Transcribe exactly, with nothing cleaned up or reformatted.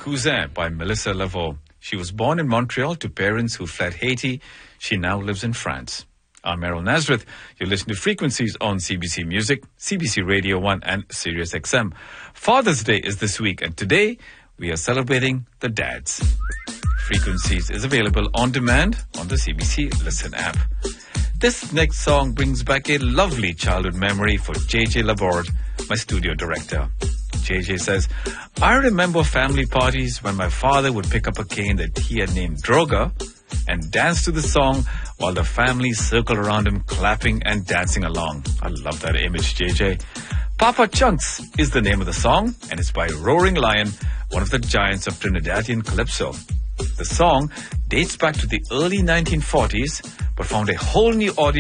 Cousin by Melissa Laveau. She was born in Montreal to parents who fled Haiti. She now lives in France. I'm Errol Nazareth. You're listening to Frequencies on C B C Music, C B C Radio one and Sirius X M. Father's Day is this week, and today we are celebrating the dads. Frequencies is available on demand on the C B C Listen app. This next song brings back a lovely childhood memory for J J Laborde, my studio director. J J says, I remember family parties when my father would pick up a cane that he had named Droga and dance to the song while the family circled around him, clapping and dancing along. I love that image, J J. Papa Chunks is the name of the song, and it's by Roaring Lion, one of the giants of Trinidadian calypso. The song dates back to the early nineteen forties, but found a whole new audience